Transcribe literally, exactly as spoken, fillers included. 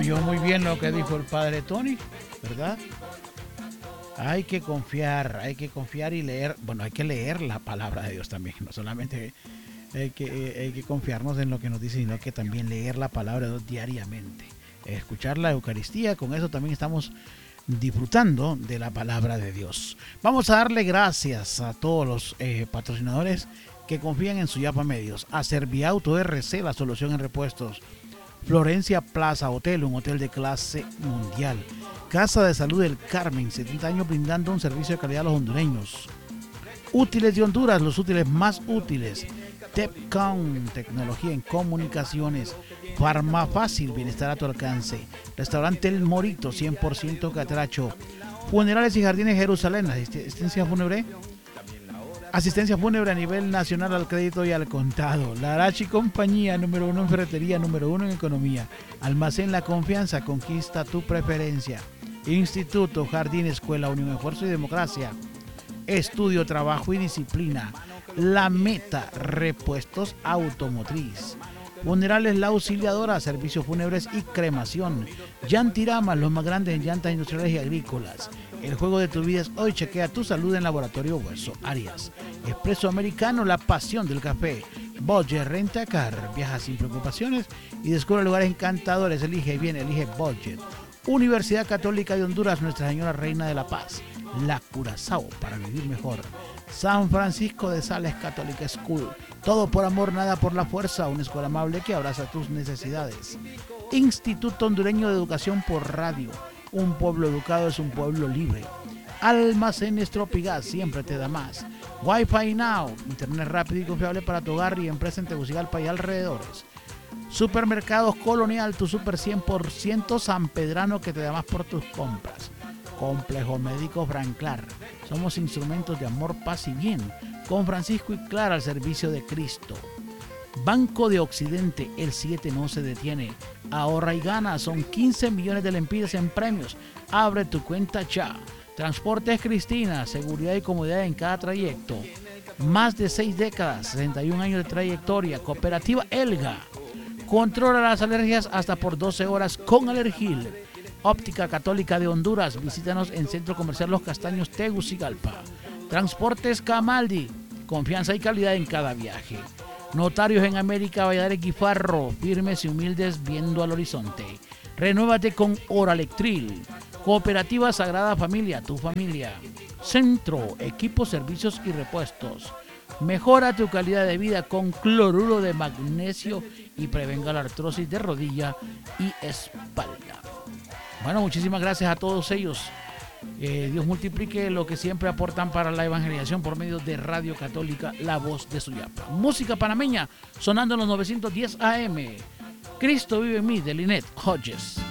oyó muy bien lo que dijo el padre Tony, ¿verdad? Hay que confiar, hay que confiar y leer, bueno, hay que leer la palabra de Dios también, no solamente hay que, hay que confiarnos en lo que nos dice, sino que también leer la palabra de Dios diariamente, escuchar la Eucaristía, con eso también estamos disfrutando de la palabra de Dios. Vamos a darle gracias a todos los eh, patrocinadores que confían en Suyapa Medios, a Serviauto R C, la solución en repuestos, Florencia Plaza Hotel, un hotel de clase mundial, Casa de Salud del Carmen, setenta años brindando un servicio de calidad a los hondureños. Útiles de Honduras, los útiles más útiles. Tepcon, tecnología en comunicaciones. Farmafácil, bienestar a tu alcance. Restaurante El Morito, cien por ciento catracho. Funerales y Jardines Jerusalén, asistencia fúnebre. Asistencia fúnebre a nivel nacional al crédito y al contado. Larachi Compañía, número uno en ferretería, número uno en economía. Almacén La Confianza, conquista tu preferencia. Instituto Jardín Escuela Unión, Esfuerzo y Democracia. Estudio, trabajo y disciplina. La Meta, repuestos automotriz. Funerales La Auxiliadora, servicios fúnebres y cremación. Yantirama, los más grandes en llantas industriales y agrícolas. El juego de tu vida es hoy. Chequea tu salud en Laboratorio Hueso Arias. Expreso Americano, la pasión del café. Budget Rentacar, viaja sin preocupaciones y descubre lugares encantadores. Elige bien, elige Budget. Universidad Católica de Honduras, Nuestra Señora Reina de la Paz. La Curazao, para vivir mejor. San Francisco de Sales Catholic School. Todo por amor, nada por la fuerza. Una escuela amable que abraza tus necesidades. Instituto Hondureño de Educación por Radio. Un pueblo educado es un pueblo libre. Almacenes Tropigas, siempre te da más. Wi-Fi Now, internet rápido y confiable para tu hogar y empresa en Tegucigalpa y alrededores. Supermercados Colonial, tu super cien por ciento sanpedrano que te da más por tus compras. Complejo Médico Franclar, somos instrumentos de amor, paz y bien. Con Francisco y Clara al servicio de Cristo. Banco de Occidente, el siete no se detiene. Ahorra y gana, son quince millones de lempiras en premios. Abre tu cuenta ya. Transportes Cristina, seguridad y comodidad en cada trayecto. Más de seis décadas, sesenta y un años de trayectoria. Cooperativa Elga. Controla las alergias hasta por doce horas con Alergil. Óptica Católica de Honduras, visítanos en Centro Comercial Los Castaños, Tegucigalpa. Transportes Camaldi, confianza y calidad en cada viaje. Notarios en América, Valladares Guifarro, firmes y humildes viendo al horizonte. Renuévate con Oralectril. Cooperativa Sagrada Familia, tu familia. Centro, equipos, servicios y repuestos. Mejora tu calidad de vida con cloruro de magnesio y prevenga la artrosis de rodilla y espalda. Bueno, muchísimas gracias a todos ellos. Eh, Dios multiplique lo que siempre aportan para la evangelización por medio de Radio Católica, La Voz de Suyapa. Música panameña sonando en los novecientos diez A M. Cristo vive en mí, de Lynette Hodges.